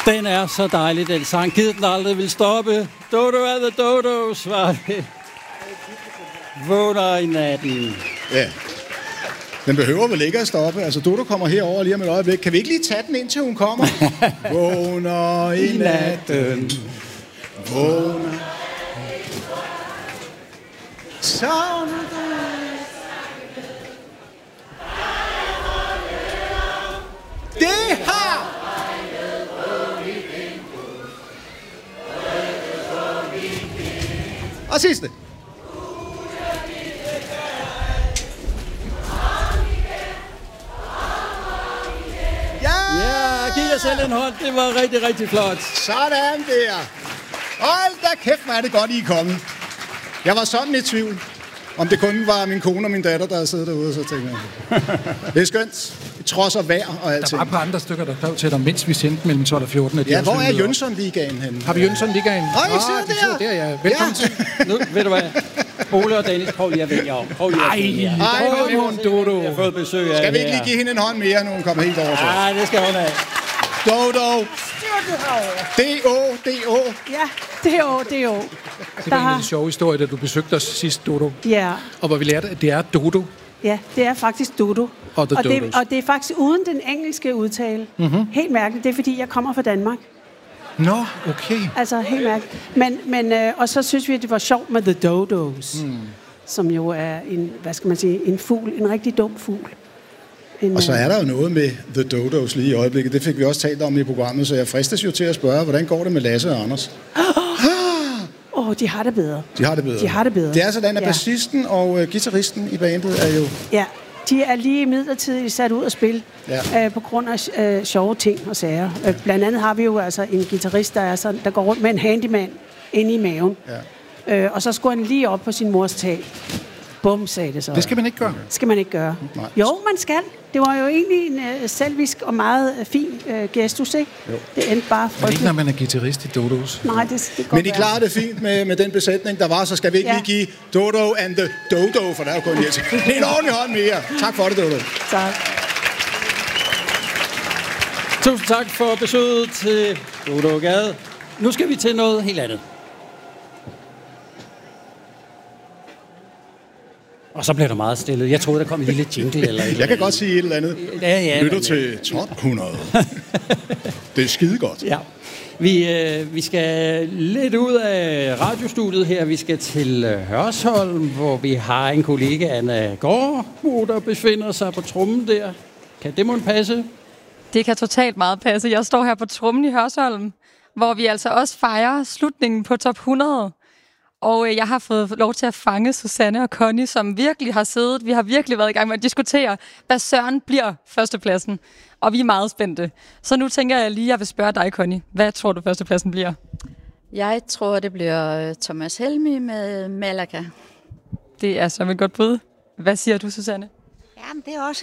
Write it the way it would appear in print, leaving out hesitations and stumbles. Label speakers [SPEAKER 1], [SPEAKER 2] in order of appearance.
[SPEAKER 1] Den er så dejlig, den sang. Givet den aldrig vil stoppe. Dodo er the Dodos, var det. Vågner i natten.
[SPEAKER 2] Ja. Den behøver vel ikke at stoppe. Altså, Dodo kommer herover lige om et øjeblik. Kan vi ikke lige tage den, indtil hun kommer? Vågner i natten. Vågner. Savner dig. Det har... Og sidste.
[SPEAKER 1] Ja, giv jer selv en hånd. Det var rigtig, rigtig flot.
[SPEAKER 2] Sådan der. Hold da kæft, hvor er det godt, I er kommet. Jeg var sådan i tvivl, om det kun var min kone og min datter, der havde siddet derude, så tænkte jeg. Det er skønt. Trods og vejr og alt.
[SPEAKER 3] Der var et par andre stykker, der skrev til dig, mens vi sendte mellem 12 og 14.
[SPEAKER 2] Ja, hvor er Jønsson-ligaen henne?
[SPEAKER 3] Har vi Jønsson-ligaen?
[SPEAKER 2] Åh, I sidder der.
[SPEAKER 3] Ja. Velkommen til.
[SPEAKER 1] Nu, ved du hvad? Ole og Dennis, prøv lige at vælge om.
[SPEAKER 3] Ej, Dodo.
[SPEAKER 1] Jeg har fået besøg af.
[SPEAKER 2] Skal vi ikke lige give hende en hånd mere, når hun kommer helt over?
[SPEAKER 1] Nej, det skal hun have.
[SPEAKER 2] Dodo. D-O.
[SPEAKER 4] Ja, D-O.
[SPEAKER 3] Det var en sjov historie, da du besøgte os sidst, Dodo.
[SPEAKER 4] Ja.
[SPEAKER 3] Og hvor vi lærte, at det er Dodo.
[SPEAKER 4] Ja, det er faktisk Dodo.
[SPEAKER 3] Og
[SPEAKER 4] det er faktisk uden den engelske udtale. Mm-hmm. Helt mærkeligt. Det er, fordi jeg kommer fra Danmark.
[SPEAKER 3] Nå, okay.
[SPEAKER 4] Altså, helt mærkeligt. Men og så synes vi, at det var sjovt med The Dodos. Som jo er en fugl. En rigtig dum fugl.
[SPEAKER 2] Og så er der jo noget med The Dodos lige i øjeblikket. Det fik vi også talt om i programmet, så jeg fristes jo til at spørge, hvordan går det med Lasse og Anders?
[SPEAKER 4] De har det bedre.
[SPEAKER 2] De har det bedre. Det er sådan, at bassisten og guitaristen i bandet er jo...
[SPEAKER 4] Ja, de er lige midlertidigt sat ud at spille på grund af sjove ting og sager. Blandt andet har vi jo altså en guitarist, der går rundt med en handyman inde i maven. Ja. Og så skulle han lige op på sin mors tag. Bum, sagde det så.
[SPEAKER 3] Det skal man ikke gøre.
[SPEAKER 4] Skal man ikke gøre. Nej. Jo, man skal. Det var jo egentlig en selvisk og meget fin gestus, ikke? Jo. Det endte bare frygteligt.
[SPEAKER 3] Men ikke, når man er guitarist i Dodos.
[SPEAKER 4] Nej, det
[SPEAKER 2] men I klarede det fint med den besætning, der var, så skal vi ikke lige give Dodo and the Dodo, for der er jo kun en ordentlig hånd mere. Tak for det, Dodo.
[SPEAKER 4] Tak.
[SPEAKER 1] Tusind tak for besøget til Dodo Gade. Nu skal vi til noget helt andet. Og så blev der meget stille. Jeg troede, der kom en lille jingle eller et.
[SPEAKER 2] Jeg kan godt sige et eller andet.
[SPEAKER 1] Ja,
[SPEAKER 2] lytter til Top 100. Det er skide godt.
[SPEAKER 1] Ja. Vi skal lidt ud af radiostudiet her. Vi skal til Hørsholm, hvor vi har en kollega, Anna Gårdbo, der befinder sig på trommen der. Kan det måtte passe?
[SPEAKER 5] Det kan totalt meget passe. Jeg står her på trommen i Hørsholm, hvor vi altså også fejrer slutningen på Top 100. Og jeg har fået lov til at fange Susanne og Connie, som virkelig har siddet. Vi har virkelig været i gang med at diskutere, hvad søren bliver førstepladsen. Og vi er meget spændte. Så nu tænker jeg lige, at jeg vil spørge dig, Connie. Hvad tror du, førstepladsen bliver?
[SPEAKER 6] Jeg tror, det bliver Thomas Helmig med Malaga.
[SPEAKER 5] Det er som et godt bud. Hvad siger du, Susanne?
[SPEAKER 7] Jamen, det er også